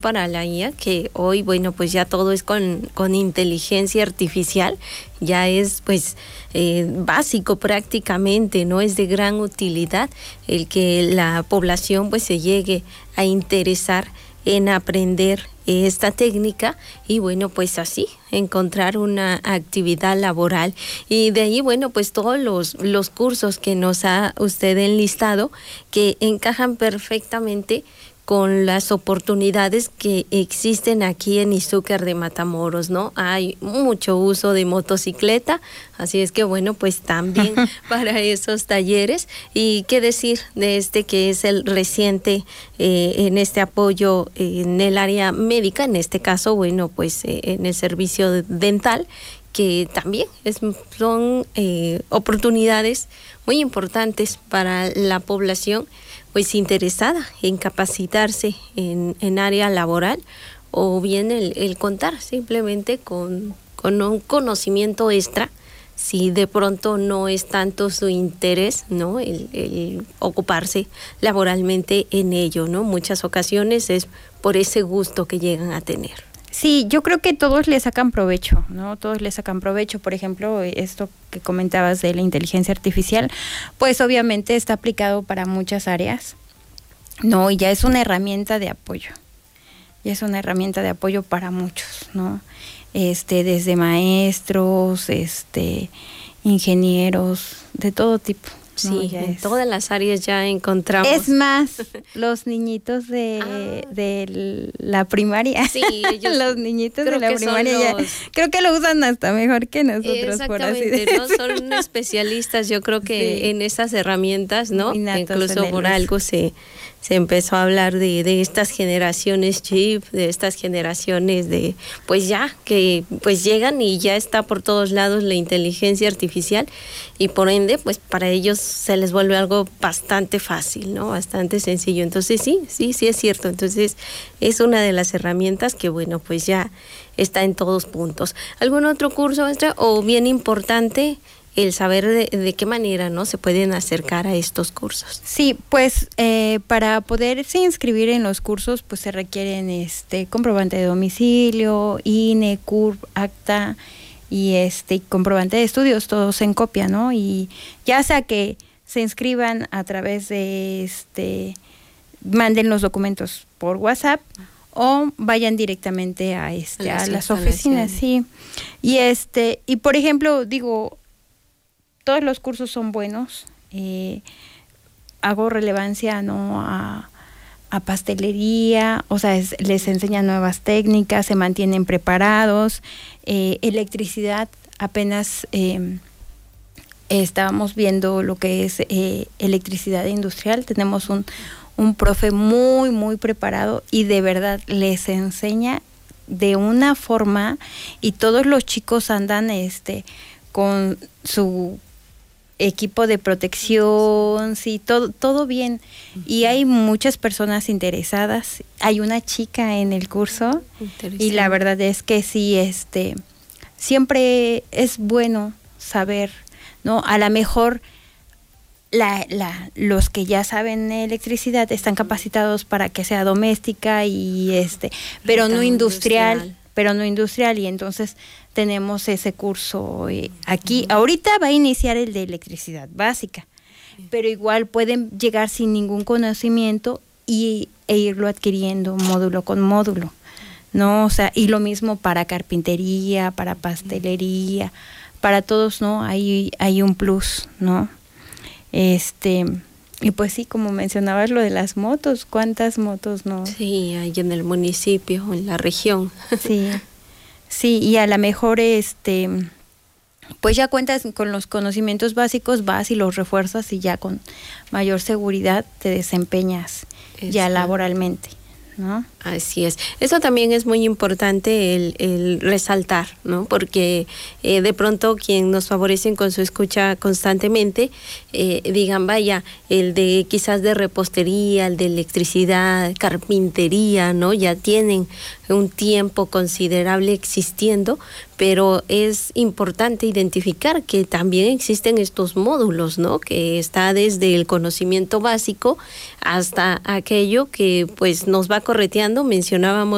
para la IA, que hoy, bueno, pues ya todo es con inteligencia artificial, ya es pues básico prácticamente, ¿no? Es de gran utilidad el que la población pues se llegue a interesar en aprender esta técnica y bueno, pues así encontrar una actividad laboral. Y de ahí, bueno, pues todos los cursos que nos ha usted enlistado que encajan perfectamente con las oportunidades que existen aquí en Izúcar de Matamoros, ¿no? Hay mucho uso de motocicleta, así es que bueno, pues también para esos talleres. Y qué decir de este que es el reciente en este apoyo en el área médica, en este caso, bueno, pues en el servicio dental, que también son oportunidades muy importantes para la población pues interesada en capacitarse en área laboral, o bien el contar simplemente con un conocimiento extra, si de pronto no es tanto su interés, ¿no? El ocuparse laboralmente en ello, ¿no? Muchas ocasiones es por ese gusto que llegan a tener. Sí, yo creo que todos le sacan provecho, ¿no? Todos le sacan provecho. Por ejemplo, esto que comentabas de la inteligencia artificial, pues obviamente está aplicado para muchas áreas, ¿no? Y ya es una herramienta de apoyo. Ya es una herramienta de apoyo para muchos, ¿no? Desde maestros, ingenieros, de todo tipo. Sí, ya en todas las áreas ya encontramos. Es más, los niñitos de la primaria. Sí, ellos los niñitos de la primaria creo que lo usan hasta mejor que nosotros, por así decirlo. ¿No? Son especialistas, yo creo que en esas herramientas, ¿no? Incluso por algo se empezó a hablar de estas generaciones chip, de estas generaciones de, pues ya, que pues llegan y ya está por todos lados la inteligencia artificial y por ende, pues para ellos se les vuelve algo bastante fácil, ¿no? Bastante sencillo. Entonces sí es cierto. Entonces es una de las herramientas que, bueno, pues ya está en todos puntos. ¿Algún otro curso, maestra? O bien importante el saber de qué manera, ¿no?, se pueden acercar a estos cursos. Sí, pues para poderse inscribir en los cursos, pues se requieren comprobante de domicilio, INE, CURP, acta y comprobante de estudios, todos en copia, ¿no? Y ya sea que se inscriban a través de manden los documentos por WhatsApp o vayan directamente a las oficinas, sí. Y por ejemplo, digo, todos los cursos son buenos. Hago relevancia, ¿no?, a pastelería, o sea, les enseñan nuevas técnicas, se mantienen preparados. Electricidad, apenas estábamos viendo lo que es electricidad industrial. Tenemos un profe muy, muy preparado y de verdad les enseña de una forma, y todos los chicos andan con su equipo de protección, sí, todo bien. Y hay muchas personas interesadas. Hay una chica en el curso y la verdad es que sí, siempre es bueno saber, ¿no? A lo mejor los que ya saben electricidad están capacitados para que sea doméstica y pero no industrial, y entonces tenemos ese curso aquí. Ahorita va a iniciar el de electricidad básica, pero igual pueden llegar sin ningún conocimiento e irlo adquiriendo módulo con módulo, ¿no? O sea, y lo mismo para carpintería, para pastelería, para todos, ¿no? Hay un plus, ¿no? Y pues sí, como mencionabas lo de las motos, ¿cuántas motos no? Sí, hay en el municipio, en la región. Sí, y a lo mejor pues ya cuentas con los conocimientos básicos, vas y los refuerzas y ya con mayor seguridad te desempeñas ya laboralmente, ¿no? Así es. Eso también es muy importante el resaltar, ¿no? Porque de pronto quien nos favorecen con su escucha constantemente, digan, vaya, el de quizás de repostería, el de electricidad, carpintería, ¿no? Ya tienen un tiempo considerable existiendo, pero es importante identificar que también existen estos módulos, ¿no? Que está desde el conocimiento básico hasta aquello que pues nos va correteando. Mencionábamos